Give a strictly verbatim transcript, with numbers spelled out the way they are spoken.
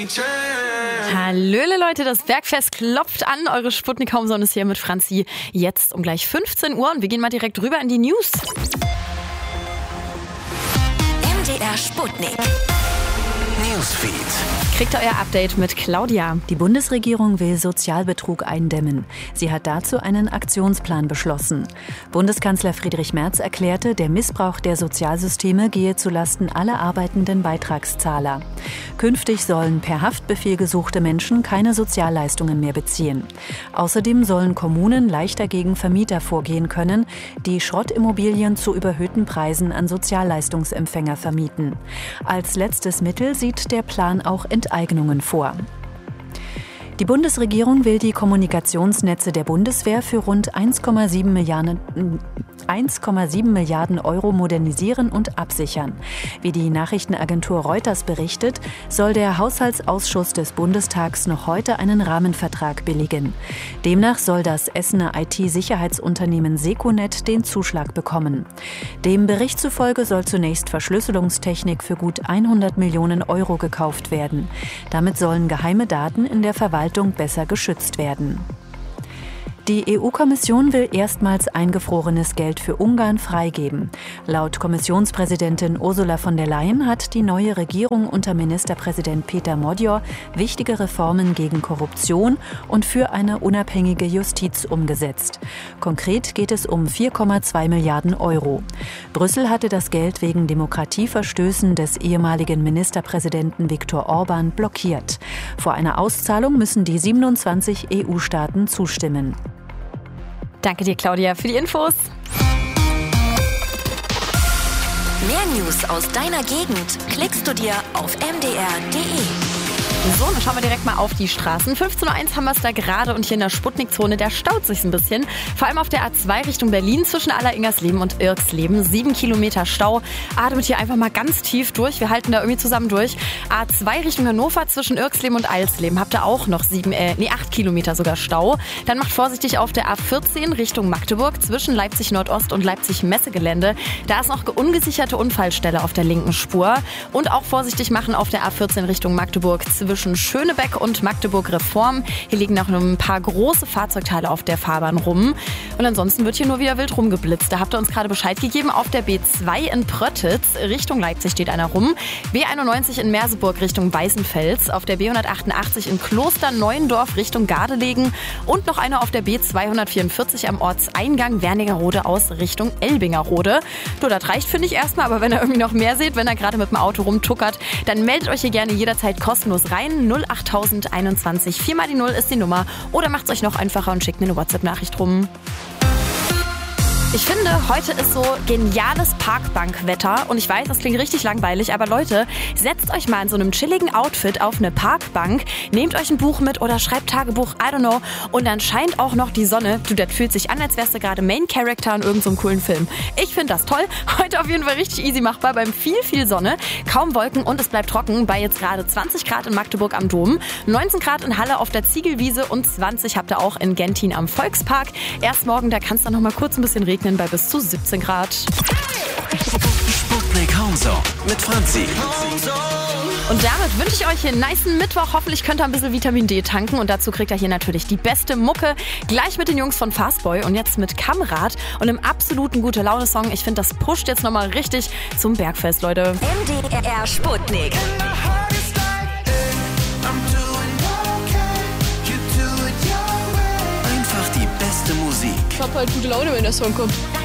Hallöle Leute, das Bergfest klopft an. Eure Sputnik-Homezone ist hier mit Franzi. Jetzt um gleich fünfzehn Uhr und wir gehen mal direkt rüber in die News. M D R Sputnik. Newsfeed. Kriegt ihr euer Update mit Claudia. Die Bundesregierung will Sozialbetrug eindämmen. Sie hat dazu einen Aktionsplan beschlossen. Bundeskanzler Friedrich Merz erklärte, der Missbrauch der Sozialsysteme gehe zulasten aller arbeitenden Beitragszahler. Künftig sollen per Haftbefehl gesuchte Menschen keine Sozialleistungen mehr beziehen. Außerdem sollen Kommunen leichter gegen Vermieter vorgehen können, die Schrottimmobilien zu überhöhten Preisen an Sozialleistungsempfänger vermieten. Als letztes Mittel sieht der Plan auch Enteignungen vor. Die Bundesregierung will die Kommunikationsnetze der Bundeswehr für rund eins Komma sieben Milliarden, eins Komma sieben Milliarden Euro modernisieren und absichern. Wie die Nachrichtenagentur Reuters berichtet, soll der Haushaltsausschuss des Bundestags noch heute einen Rahmenvertrag billigen. Demnach soll das Essener I T-Sicherheitsunternehmen Secunet den Zuschlag bekommen. Dem Bericht zufolge soll zunächst Verschlüsselungstechnik für gut hundert Millionen Euro gekauft werden. Damit sollen geheime Daten in der Verwaltung besser geschützt werden. Die E U-Kommission will erstmals eingefrorenes Geld für Ungarn freigeben. Laut Kommissionspräsidentin Ursula von der Leyen hat die neue Regierung unter Ministerpräsident Peter Modjor wichtige Reformen gegen Korruption und für eine unabhängige Justiz umgesetzt. Konkret geht es um vier Komma zwei Milliarden Euro. Brüssel hatte das Geld wegen Demokratieverstößen des ehemaligen Ministerpräsidenten Viktor Orban blockiert. Vor einer Auszahlung müssen die siebenundzwanzig E U-Staaten zustimmen. Danke dir, Claudia, für die Infos. Mehr News aus deiner Gegend klickst du dir auf m d r punkt d e. So, dann schauen wir direkt mal auf die Straßen. fünfzehn Uhr eins haben wir es da gerade und hier in der Sputnik-Zone, der staut sich ein bisschen. Vor allem auf der A zwei Richtung Berlin zwischen Aller-Ingersleben und Irksleben. Sieben Kilometer Stau. Atmet hier einfach mal ganz tief durch. Wir halten da irgendwie zusammen durch. A zwei Richtung Hannover zwischen Irksleben und Eilsleben. Habt ihr auch noch sieben, äh, nee, acht Kilometer sogar Stau. Dann macht vorsichtig auf der A vierzehn Richtung Magdeburg zwischen Leipzig Nordost und Leipzig Messegelände. Da ist noch ungesicherte Unfallstelle auf der linken Spur. Und auch vorsichtig machen auf der A vierzehn Richtung Magdeburg zwischen Schönebeck und Magdeburg Reform. Hier liegen noch ein paar große Fahrzeugteile auf der Fahrbahn rum. Und ansonsten wird hier nur wieder wild rumgeblitzt. Da habt ihr uns gerade Bescheid gegeben. Auf der B zwei in Pröttitz Richtung Leipzig steht einer rum. B einundneunzig in Merseburg Richtung Weißenfels. Auf der B hundertachtundachtzig in Kloster Neuendorf Richtung Gardelegen. Und noch einer auf der B zweihundertvierundvierzig am Ortseingang Wernigerode aus Richtung Elbingerode. So, das reicht, finde ich erstmal. Aber wenn ihr irgendwie noch mehr seht, wenn ihr gerade mit dem Auto rumtuckert, dann meldet euch hier gerne jederzeit kostenlos rein. null acht einundzwanzig, vier mal die null ist die Nummer. Oder macht es euch noch einfacher und schickt mir eine WhatsApp-Nachricht rum. Ich finde, heute ist so geniales Parkbankwetter und ich weiß, das klingt richtig langweilig, aber Leute, setzt euch mal in so einem chilligen Outfit auf eine Parkbank, nehmt euch ein Buch mit oder schreibt Tagebuch, I don't know, und dann scheint auch noch die Sonne. Du, das fühlt sich an, als wärst du gerade Main Character in irgendeinem so coolen Film. Ich finde das toll. Heute auf jeden Fall richtig easy machbar, beim viel, viel Sonne, kaum Wolken und es bleibt trocken bei jetzt gerade zwanzig Grad in Magdeburg am Dom, neunzehn Grad in Halle auf der Ziegelwiese und zwanzig habt ihr auch in Gentin am Volkspark. Erst morgen, da kann es dann noch mal kurz ein bisschen regnen bei bis zu siebzehn Grad. Sputnik Homezone mit Franzi. Und damit wünsche ich euch einen nicen Mittwoch. Hoffentlich könnt ihr ein bisschen Vitamin D tanken. Und dazu kriegt ihr hier natürlich die beste Mucke. Gleich mit den Jungs von Fastboy und jetzt mit Kamrad und einem absoluten Gute-Laune-Song. Ich finde, das pusht jetzt nochmal richtig zum Bergfest, Leute. M D R Sputnik. Einfach die beste Musik. Ich hab halt gute Laune, wenn der Song kommt.